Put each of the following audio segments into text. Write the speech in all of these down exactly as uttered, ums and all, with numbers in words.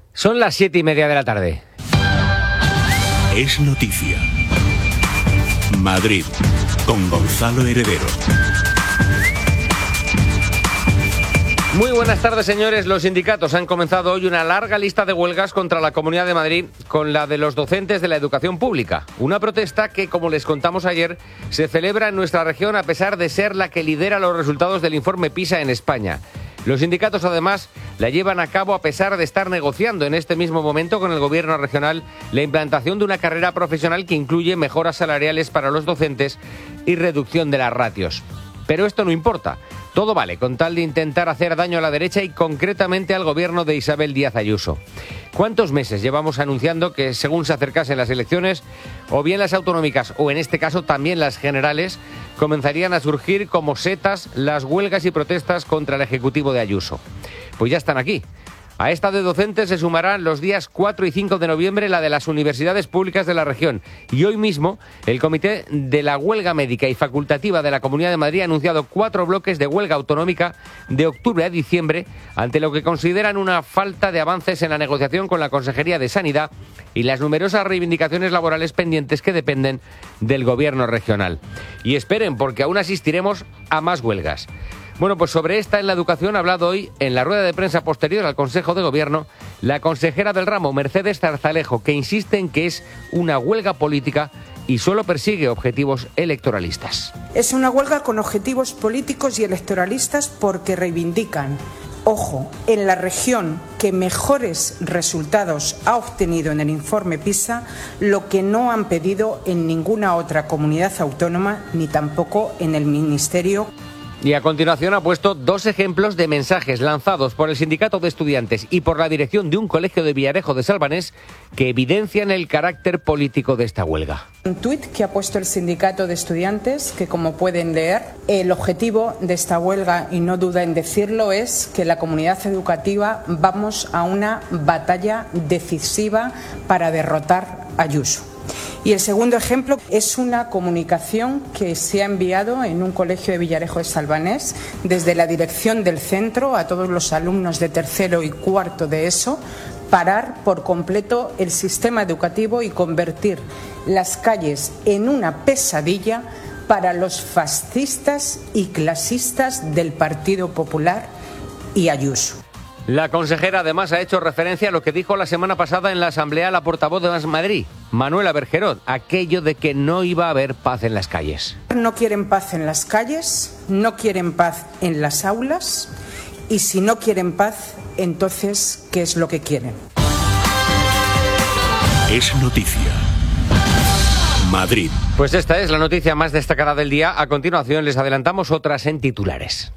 Son las siete y media de la tarde. Es noticia. Madrid, con Gonzalo Heredero. Muy buenas tardes, señores. Los sindicatos han comenzado hoy una larga lista de huelgas contra la Comunidad de Madrid, con la de los docentes de la educación pública. Una protesta que, como les contamos ayer, se celebra en nuestra región a pesar de ser la que lidera los resultados del informe PISA en España. Los sindicatos, además, la llevan a cabo a pesar de estar negociando en este mismo momento con el gobierno regional la implantación de una carrera profesional que incluye mejoras salariales para los docentes y reducción de las ratios. Pero esto no importa. Todo vale con tal de intentar hacer daño a la derecha y concretamente al gobierno de Isabel Díaz Ayuso. ¿Cuántos meses llevamos anunciando que según se acercasen las elecciones, o bien las autonómicas o en este caso también las generales, comenzarían a surgir como setas las huelgas y protestas contra el Ejecutivo de Ayuso? Pues ya están aquí. A esta de docentes se sumarán los días cuatro y cinco de noviembre la de las universidades públicas de la región. Y hoy mismo el Comité de la Huelga Médica y Facultativa de la Comunidad de Madrid ha anunciado cuatro bloques de huelga autonómica de octubre a diciembre ante lo que consideran una falta de avances en la negociación con la Consejería de Sanidad y las numerosas reivindicaciones laborales pendientes que dependen del gobierno regional. Y esperen, porque aún asistiremos a más huelgas. Bueno, pues sobre esta en la educación ha hablado hoy en la rueda de prensa posterior al Consejo de Gobierno la consejera del ramo, Mercedes Zarzalejo, que insiste en que es una huelga política y solo persigue objetivos electoralistas. Es una huelga con objetivos políticos y electoralistas porque reivindican, ojo, en la región que mejores resultados ha obtenido en el informe PISA, lo que no han pedido en ninguna otra comunidad autónoma ni tampoco en el Ministerio. Y a continuación ha puesto dos ejemplos de mensajes lanzados por el Sindicato de Estudiantes y por la dirección de un colegio de Villarejo de Salvanés que evidencian el carácter político de esta huelga. Un tuit que ha puesto el Sindicato de Estudiantes, que como pueden leer, el objetivo de esta huelga, y no duda en decirlo, es que la comunidad educativa vamos a una batalla decisiva para derrotar a Ayuso. Y el segundo ejemplo es una comunicación que se ha enviado en un colegio de Villarejo de Salvanés desde la dirección del centro a todos los alumnos de tercero y cuarto de ESO, parar por completo el sistema educativo y convertir las calles en una pesadilla para los fascistas y clasistas del Partido Popular y Ayuso. La consejera además ha hecho referencia a lo que dijo la semana pasada en la Asamblea la portavoz de Más Madrid, Manuela Bergerot, aquello de que no iba a haber paz en las calles. No quieren paz en las calles, no quieren paz en las aulas, y si no quieren paz, entonces, ¿qué es lo que quieren? Es noticia. Madrid. Pues esta es la noticia más destacada del día. A continuación les adelantamos otras en titulares.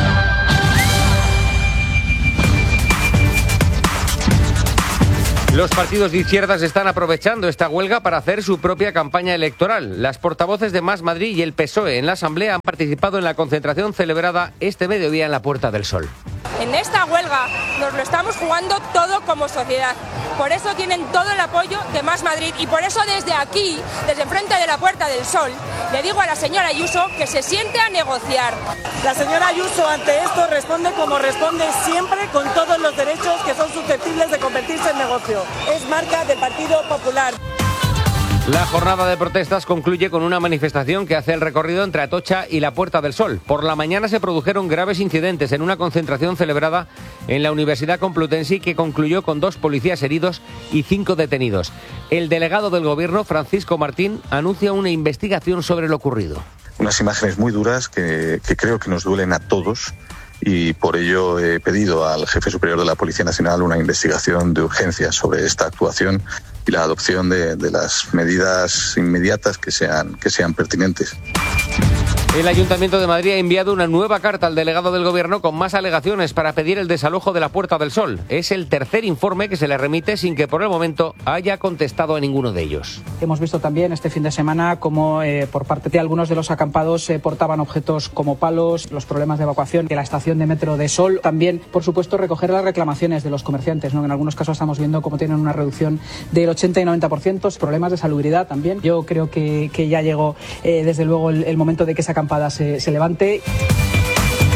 Los partidos de izquierdas están aprovechando esta huelga para hacer su propia campaña electoral. Las portavoces de Más Madrid y el P S O E en la Asamblea han participado en la concentración celebrada este mediodía en la Puerta del Sol. En esta huelga nos lo estamos jugando todo como sociedad. Por eso tienen todo el apoyo de Más Madrid y por eso desde aquí, desde enfrente de la Puerta del Sol, le digo a la señora Ayuso que se siente a negociar. La señora Ayuso ante esto responde como responde siempre, con todos los derechos que son susceptibles de convertirse en negocio. Es marca del Partido Popular. La jornada de protestas concluye con una manifestación que hace el recorrido entre Atocha y la Puerta del Sol. Por la mañana se produjeron graves incidentes en una concentración celebrada en la Universidad Complutense que concluyó con dos policías heridos y cinco detenidos. El delegado del Gobierno, Francisco Martín, anuncia una investigación sobre lo ocurrido. Unas imágenes muy duras que, que creo que nos duelen a todos. Y por ello he pedido al jefe superior de la Policía Nacional una investigación de urgencia sobre esta actuación y la adopción de, de las medidas inmediatas que sean, que sean pertinentes. El Ayuntamiento de Madrid ha enviado una nueva carta al delegado del Gobierno con más alegaciones para pedir el desalojo de la Puerta del Sol. Es el tercer informe que se le remite sin que por el momento haya contestado a ninguno de ellos. Hemos visto también este fin de semana cómo eh, por parte de algunos de los acampados eh, portaban objetos como palos, los problemas de evacuación de la estación de metro de Sol. También, por supuesto, recoger las reclamaciones de los comerciantes, ¿no? En algunos casos estamos viendo cómo tienen una reducción del ochenta y noventa por ciento, problemas de salubridad también. Yo creo que, que ya llegó eh, desde luego el, el momento de que esa acampada se, se levante.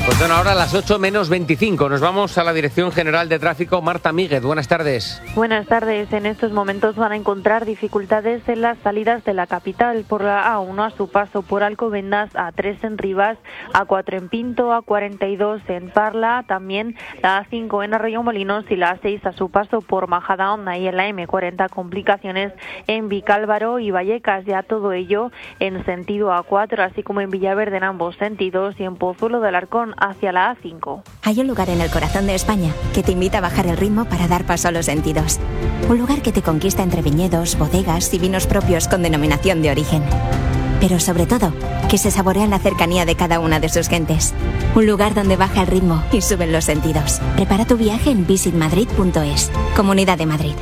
Pues bueno, ahora a las ocho menos veinticinco nos vamos a la Dirección General de Tráfico. Marta Míguez, buenas tardes. Buenas tardes. En estos momentos van a encontrar dificultades en las salidas de la capital por la A uno a su paso por Alcobendas, A tres en Rivas, A cuatro en Pinto, A cuarenta y dos en Parla, también la A cinco en Arroyomolinos y la A seis a su paso por Majadahonda, y en la eme cuarenta complicaciones en Vicálvaro y Vallecas, ya todo ello en sentido A cuatro, así como en Villaverde en ambos sentidos y en Pozuelo de Alarcón hacia la A cinco. Hay un lugar en el corazón de España que te invita a bajar el ritmo para dar paso a los sentidos. Un lugar que te conquista entre viñedos, bodegas y vinos propios con denominación de origen. Pero sobre todo, que se saborea en la cercanía de cada una de sus gentes. Un lugar donde baja el ritmo y suben los sentidos. Prepara tu viaje en visit madrid punto es. Comunidad de Madrid.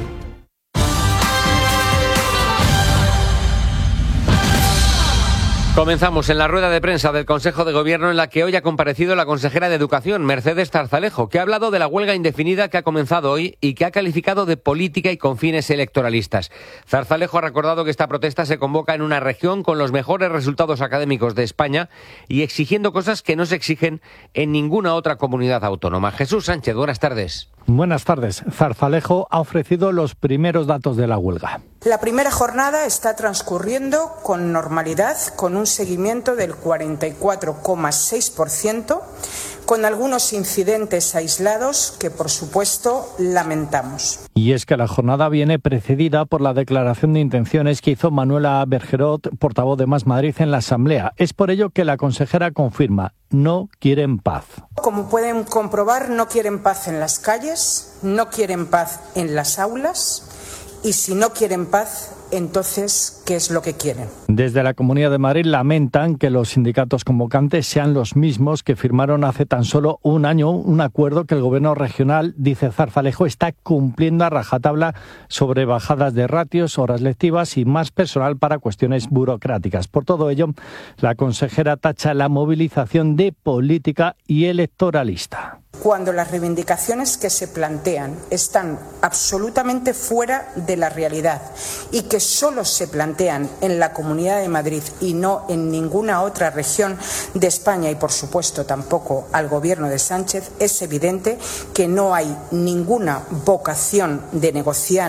Comenzamos en la rueda de prensa del Consejo de Gobierno, en la que hoy ha comparecido la consejera de Educación, Mercedes Zarzalejo, que ha hablado de la huelga indefinida que ha comenzado hoy y que ha calificado de política y con fines electoralistas. Zarzalejo ha recordado que esta protesta se convoca en una región con los mejores resultados académicos de España y exigiendo cosas que no se exigen en ninguna otra comunidad autónoma. Jesús Sánchez, buenas tardes. Buenas tardes. Zarzalejo ha ofrecido los primeros datos de la huelga. La primera jornada está transcurriendo con normalidad, con un seguimiento del cuarenta y cuatro coma seis por ciento, con algunos incidentes aislados que, por supuesto, lamentamos. Y es que la jornada viene precedida por la declaración de intenciones que hizo Manuela Bergerot, portavoz de Más Madrid, en la Asamblea. Es por ello que la consejera confirma: no quieren paz. Como pueden comprobar, no quieren paz en las calles, no quieren paz en las aulas, y si no quieren paz, entonces, ¿qué es lo que quieren? Desde la Comunidad de Madrid lamentan que los sindicatos convocantes sean los mismos que firmaron hace tan solo un año un acuerdo que el Gobierno regional, dice Zarzalejo, está cumpliendo a rajatabla sobre bajadas de ratios, horas lectivas y más personal para cuestiones burocráticas. Por todo ello, la consejera tacha la movilización de política y electoralista. Cuando las reivindicaciones que se plantean están absolutamente fuera de la realidad y que solo se plantean en la Comunidad de Madrid y no en ninguna otra región de España, y por supuesto tampoco al Gobierno de Sánchez, es evidente que no hay ninguna vocación de negociar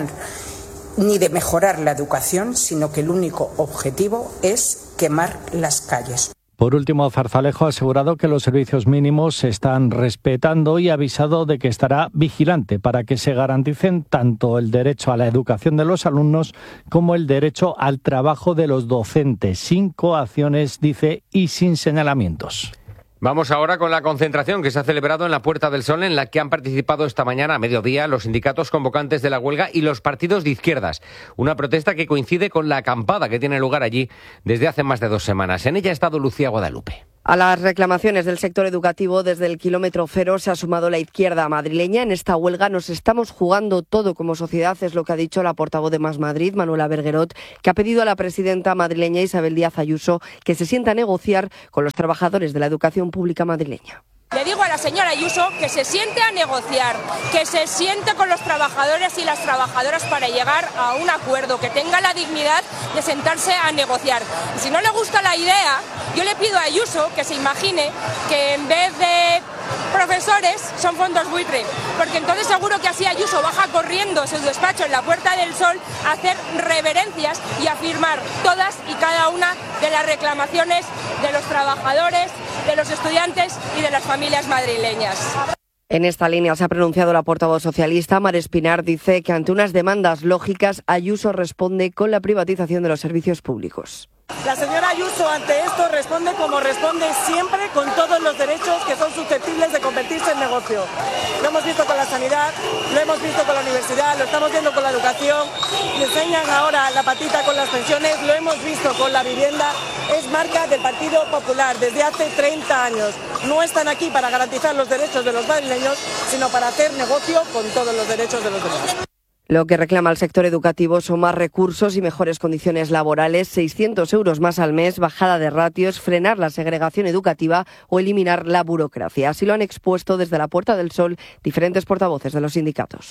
ni de mejorar la educación, sino que el único objetivo es quemar las calles. Por último, Zarzalejo ha asegurado que los servicios mínimos se están respetando y ha avisado de que estará vigilante para que se garanticen tanto el derecho a la educación de los alumnos como el derecho al trabajo de los docentes, sin coacciones, dice, y sin señalamientos. Vamos ahora con la concentración que se ha celebrado en la Puerta del Sol, en la que han participado esta mañana a mediodía los sindicatos convocantes de la huelga y los partidos de izquierdas. Una protesta que coincide con la acampada que tiene lugar allí desde hace más de dos semanas. En ella ha estado Lucía Guadalupe. A las reclamaciones del sector educativo desde el kilómetro cero se ha sumado la izquierda madrileña. En esta huelga nos estamos jugando todo como sociedad, es lo que ha dicho la portavoz de Más Madrid, Manuela Bergerot, que ha pedido a la presidenta madrileña Isabel Díaz Ayuso que se sienta a negociar con los trabajadores de la educación pública madrileña. Le digo a la señora Ayuso que se siente a negociar, que se siente con los trabajadores y las trabajadoras para llegar a un acuerdo, que tenga la dignidad de sentarse a negociar. Y si no le gusta la idea, yo le pido a Ayuso que se imagine que en vez de profesores son fondos buitre, porque entonces seguro que así Ayuso baja corriendo a su despacho en la Puerta del Sol a hacer reverencias y a firmar todas y cada una de las reclamaciones de los trabajadores, de los estudiantes y de las familias madrileñas. En esta línea se ha pronunciado la portavoz socialista. Mar Espinar dice que ante unas demandas lógicas, Ayuso responde con la privatización de los servicios públicos. La señora Ayuso ante esto responde como responde siempre, con todos los derechos que son susceptibles de convertirse en negocio. Lo hemos visto con la sanidad, lo hemos visto con la universidad, lo estamos viendo con la educación, le enseñan ahora la patita con las pensiones, lo hemos visto con la vivienda. Es marca del Partido Popular desde hace treinta años. No están aquí para garantizar los derechos de los madrileños, sino para hacer negocio con todos los derechos de los demás. Lo que reclama el sector educativo son más recursos y mejores condiciones laborales, seiscientos euros más al mes, bajada de ratios, frenar la segregación educativa o eliminar la burocracia. Así lo han expuesto desde la Puerta del Sol diferentes portavoces de los sindicatos.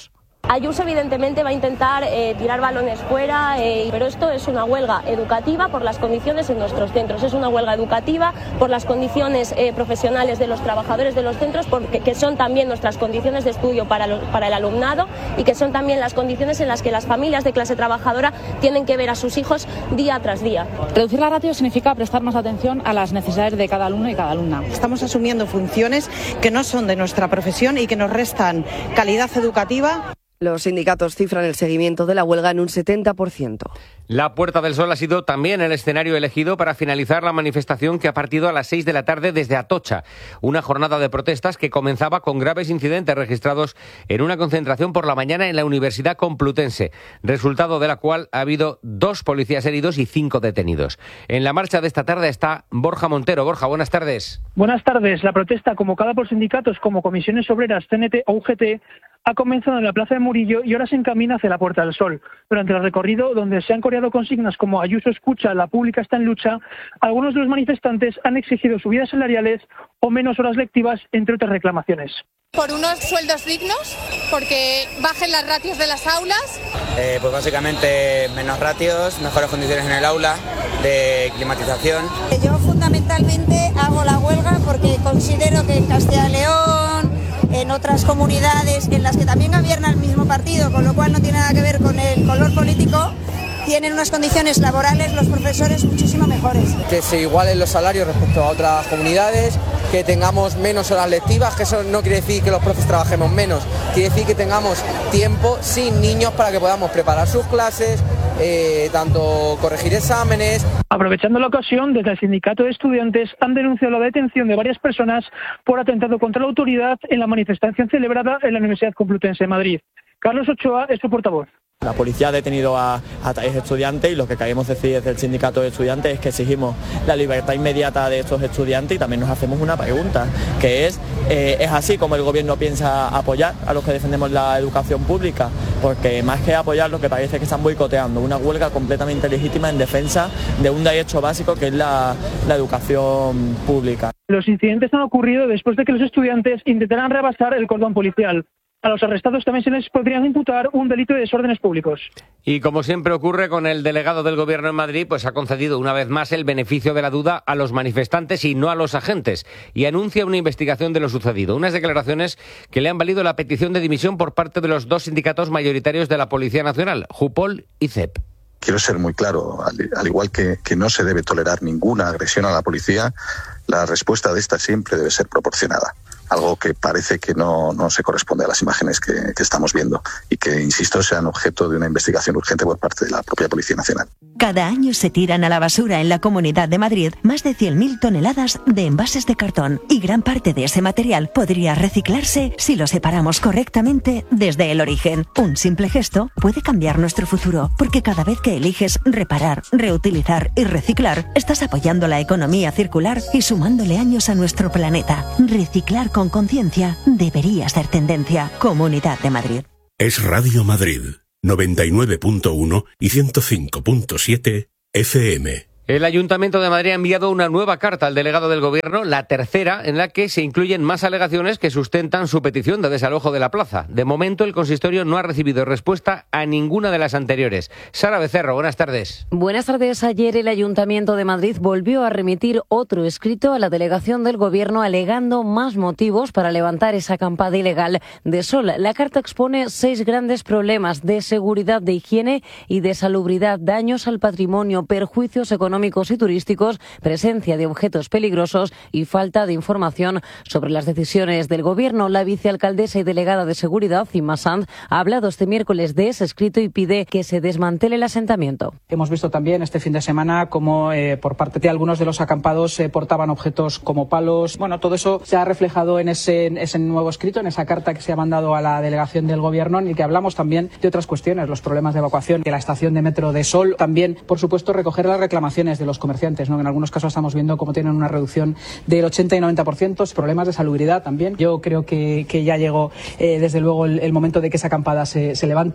Ayuso evidentemente va a intentar eh, tirar balones fuera, eh, pero esto es una huelga educativa por las condiciones en nuestros centros. Es una huelga educativa por las condiciones eh, profesionales de los trabajadores de los centros, porque, que son también nuestras condiciones de estudio para, lo, para el alumnado y que son también las condiciones en las que las familias de clase trabajadora tienen que ver a sus hijos día tras día. Reducir la ratio significa prestar más atención a las necesidades de cada alumno y cada alumna. Estamos asumiendo funciones que no son de nuestra profesión y que nos restan calidad educativa. Los sindicatos cifran el seguimiento de la huelga en un setenta por ciento. La Puerta del Sol ha sido también el escenario elegido para finalizar la manifestación que ha partido a las seis de la tarde desde Atocha. Una jornada de protestas que comenzaba con graves incidentes registrados en una concentración por la mañana en la Universidad Complutense, resultado de la cual ha habido dos policías heridos y cinco detenidos. En la marcha de esta tarde está Borja Montero. Borja, buenas tardes. Buenas tardes. La protesta convocada por sindicatos como Comisiones Obreras, C N T o U G T ha comenzado en la Plaza de Murillo y ahora se encamina hacia la Puerta del Sol. Durante el recorrido, donde se han coreado consignas como Ayuso escucha, la pública está en lucha, algunos de los manifestantes han exigido subidas salariales o menos horas lectivas, entre otras reclamaciones. Por unos sueldos dignos, porque bajen las ratios de las aulas. Eh, pues básicamente menos ratios, mejores condiciones en el aula, de climatización. Yo fundamentalmente hago la huelga porque considero que en Castilla y León, en otras comunidades en las que también gobierna el mismo partido, con lo cual no tiene nada que ver con el color político, tienen unas condiciones laborales los profesores muchísimo mejores. Que se igualen los salarios respecto a otras comunidades, que tengamos menos horas lectivas, que eso no quiere decir que los profes trabajemos menos, quiere decir que tengamos tiempo sin niños para que podamos preparar sus clases, eh, tanto corregir exámenes. Aprovechando la ocasión, desde el sindicato de estudiantes han denunciado la detención de varias personas por atentado contra la autoridad en la manifestación celebrada en la Universidad Complutense de Madrid. Carlos Ochoa es su portavoz. La policía ha detenido a, a tres estudiantes y lo que queremos decir desde el sindicato de estudiantes es que exigimos la libertad inmediata de estos estudiantes y también nos hacemos una pregunta, que es, eh, ¿es así como el gobierno piensa apoyar a los que defendemos la educación pública? Porque más que apoyar, lo que parece es que están boicoteando una huelga completamente legítima en defensa de un derecho básico que es la, la educación pública. Los incidentes han ocurrido después de que los estudiantes intentaran rebasar el cordón policial. A los arrestados también se les podrían imputar un delito de desórdenes públicos. Y como siempre ocurre con el delegado del Gobierno en Madrid, pues ha concedido una vez más el beneficio de la duda a los manifestantes y no a los agentes, y anuncia una investigación de lo sucedido. Unas declaraciones que le han valido la petición de dimisión por parte de los dos sindicatos mayoritarios de la Policía Nacional, Jupol y C E P. Quiero ser muy claro, al, al igual que, que no se debe tolerar ninguna agresión a la policía, la respuesta de esta siempre debe ser proporcionada. Algo que parece que no, no se corresponde a las imágenes que, que estamos viendo y que, insisto, sean objeto de una investigación urgente por parte de la propia Policía Nacional. Cada año se tiran a la basura en la Comunidad de Madrid más de cien mil toneladas de envases de cartón y gran parte de ese material podría reciclarse si lo separamos correctamente desde el origen. Un simple gesto puede cambiar nuestro futuro, porque cada vez que eliges reparar, reutilizar y reciclar, estás apoyando la economía circular y sumándole años a nuestro planeta. Reciclar con conciencia debería ser tendencia. Comunidad de Madrid. Es Radio Madrid, noventa y nueve punto uno y ciento cinco punto siete F M. El Ayuntamiento de Madrid ha enviado una nueva carta al delegado del Gobierno, la tercera, en la que se incluyen más alegaciones que sustentan su petición de desalojo de la plaza. De momento, el consistorio no ha recibido respuesta a ninguna de las anteriores. Sara Becerro, buenas tardes. Buenas tardes. Ayer el Ayuntamiento de Madrid volvió a remitir otro escrito a la delegación del Gobierno alegando más motivos para levantar esa acampada ilegal de sol. La carta expone seis grandes problemas de seguridad, de higiene y de salubridad, daños al patrimonio, perjuicios económicos y turísticos, presencia de objetos peligrosos y falta de información sobre las decisiones del Gobierno. La vicealcaldesa y delegada de Seguridad, Inma Sanz, ha hablado este miércoles de ese escrito y pide que se desmantele el asentamiento. Hemos visto también este fin de semana cómo eh, por parte de algunos de los acampados eh, portaban objetos como palos. Bueno, todo eso se ha reflejado en ese, en ese nuevo escrito, en esa carta que se ha mandado a la delegación del Gobierno, en el que hablamos también de otras cuestiones, los problemas de evacuación de la estación de metro de Sol. También, por supuesto, recoger las reclamaciones de los comerciantes, ¿no? En algunos casos estamos viendo cómo tienen una reducción del ochenta y noventa por ciento, problemas de salubridad también. Yo creo que, que ya llegó eh, desde luego el, el momento de que esa acampada se, se levante.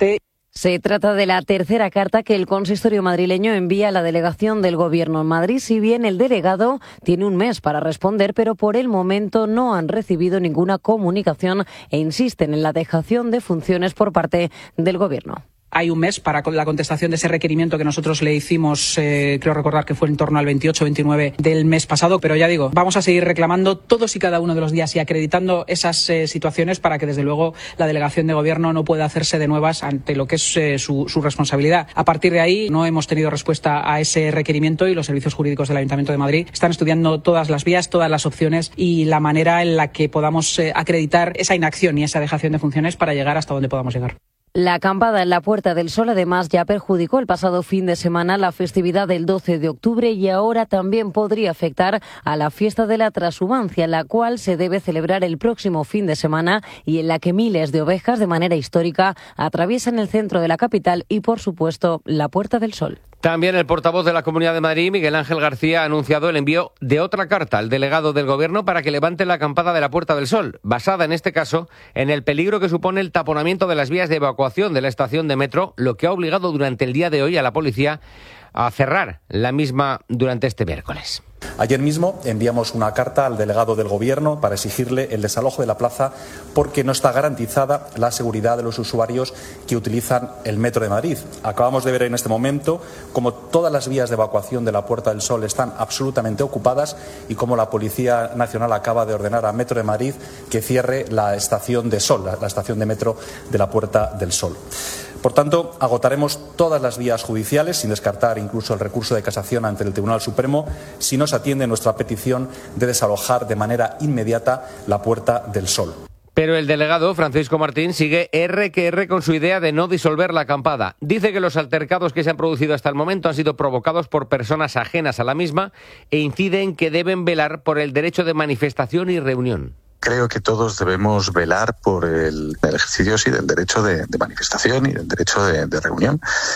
Se trata de la tercera carta que el consistorio madrileño envía a la delegación del Gobierno en Madrid, si bien el delegado tiene un mes para responder, pero por el momento no han recibido ninguna comunicación e insisten en la dejación de funciones por parte del Gobierno. Hay un mes para la contestación de ese requerimiento que nosotros le hicimos, eh, creo recordar que fue en torno al veintiocho veintinueve del mes pasado, pero ya digo, vamos a seguir reclamando todos y cada uno de los días y acreditando esas eh, situaciones para que desde luego la delegación de gobierno no pueda hacerse de nuevas ante lo que es eh, su, su responsabilidad. A partir de ahí no hemos tenido respuesta a ese requerimiento y los servicios jurídicos del Ayuntamiento de Madrid están estudiando todas las vías, todas las opciones y la manera en la que podamos eh, acreditar esa inacción y esa dejación de funciones para llegar hasta donde podamos llegar. La acampada en la Puerta del Sol, además, ya perjudicó el pasado fin de semana la festividad del doce de octubre y ahora también podría afectar a la fiesta de la Transhumancia, la cual se debe celebrar el próximo fin de semana y en la que miles de ovejas, de manera histórica, atraviesan el centro de la capital y, por supuesto, la Puerta del Sol. También el portavoz de la Comunidad de Madrid, Miguel Ángel García, ha anunciado el envío de otra carta al delegado del Gobierno para que levante la acampada de la Puerta del Sol, basada en este caso en el peligro que supone el taponamiento de las vías de evacuación de la estación de metro, lo que ha obligado durante el día de hoy a la policía a cerrar la misma durante este miércoles. Ayer mismo enviamos una carta al delegado del Gobierno para exigirle el desalojo de la plaza porque no está garantizada la seguridad de los usuarios que utilizan el Metro de Madrid. Acabamos de ver en este momento cómo todas las vías de evacuación de la Puerta del Sol están absolutamente ocupadas y cómo la Policía Nacional acaba de ordenar a Metro de Madrid que cierre la estación de Sol, la estación de metro de la Puerta del Sol. Por tanto, agotaremos todas las vías judiciales, sin descartar incluso el recurso de casación ante el Tribunal Supremo, si no se atiende nuestra petición de desalojar de manera inmediata la Puerta del Sol. Pero el delegado, Francisco Martín, sigue erre que erre con su idea de no disolver la acampada. Dice que los altercados que se han producido hasta el momento han sido provocados por personas ajenas a la misma e incide en que deben velar por el derecho de manifestación y reunión. Creo que todos debemos velar por el, el ejercicio sí, del derecho de, de manifestación y del derecho de, de reunión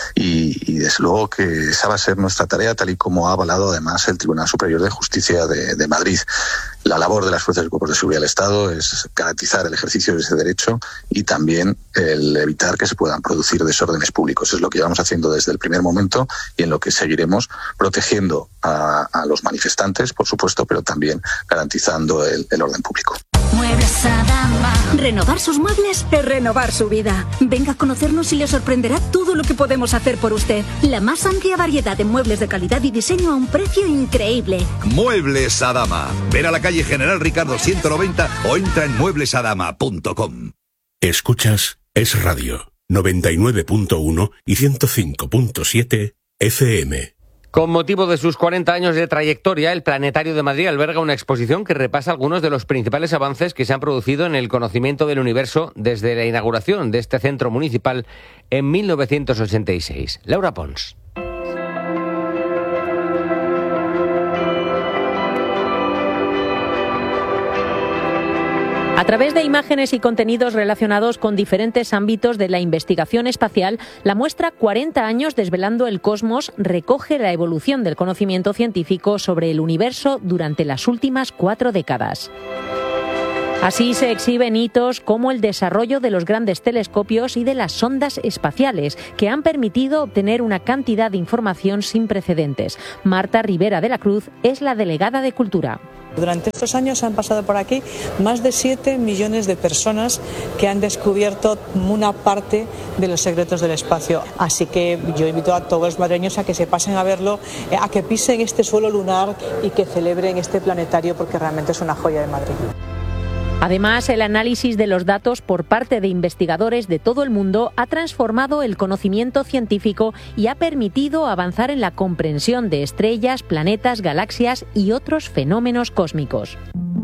y, y desde luego que esa va a ser nuestra tarea, tal y como ha avalado además el Tribunal Superior de Justicia de, de Madrid. La labor de las fuerzas y cuerpos de seguridad del Estado es garantizar el ejercicio de ese derecho y también el evitar que se puedan producir desórdenes públicos. Es lo que llevamos haciendo desde el primer momento y en lo que seguiremos, protegiendo a, a los manifestantes, por supuesto, pero también garantizando el, el orden público. Muebles Adama. Renovar sus muebles es renovar su vida. Venga a conocernos y le sorprenderá todo lo que podemos hacer por usted. La más amplia variedad de muebles de calidad y diseño a un precio increíble. Muebles Adama. Ven a la calle General Ricardo ciento noventa o entra en muebles adama punto com. Escuchas Es Radio noventa y nueve punto uno y ciento cinco punto siete F M. Con motivo de sus cuarenta años de trayectoria, el Planetario de Madrid alberga una exposición que repasa algunos de los principales avances que se han producido en el conocimiento del universo desde la inauguración de este centro municipal en mil novecientos ochenta y seis. Laura Pons. A través de imágenes y contenidos relacionados con diferentes ámbitos de la investigación espacial, la muestra cuarenta años desvelando el cosmos recoge la evolución del conocimiento científico sobre el universo durante las últimas cuatro décadas. Así se exhiben hitos como el desarrollo de los grandes telescopios y de las sondas espaciales, que han permitido obtener una cantidad de información sin precedentes. Marta Rivera de la Cruz es la delegada de Cultura. Durante estos años han pasado por aquí más de siete millones de personas que han descubierto una parte de los secretos del espacio. Así que yo invito a todos los madrileños a que se pasen a verlo, a que pisen este suelo lunar y que celebren este planetario porque realmente es una joya de Madrid. Además, el análisis de los datos por parte de investigadores de todo el mundo ha transformado el conocimiento científico y ha permitido avanzar en la comprensión de estrellas, planetas, galaxias y otros fenómenos cósmicos.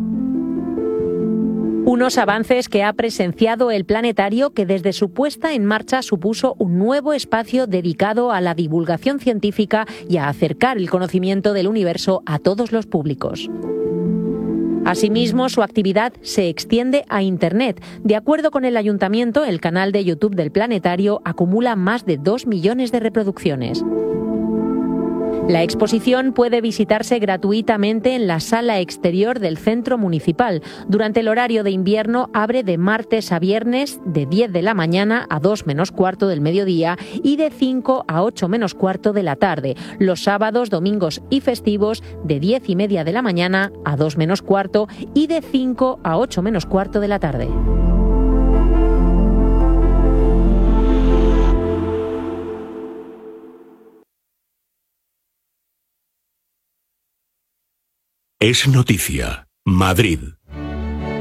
Unos avances que ha presenciado el planetario, que desde su puesta en marcha supuso un nuevo espacio dedicado a la divulgación científica y a acercar el conocimiento del universo a todos los públicos. Asimismo, su actividad se extiende a Internet. De acuerdo con el Ayuntamiento, el canal de YouTube del Planetario acumula más de dos millones de reproducciones. La exposición puede visitarse gratuitamente en la sala exterior del centro municipal. Durante el horario de invierno abre de martes a viernes de diez de la mañana a dos menos cuarto del mediodía y de cinco a ocho menos cuarto de la tarde. Los sábados, domingos y festivos de diez y media de la mañana a dos menos cuarto y de cinco a ocho menos cuarto de la tarde. Es noticia. Madrid.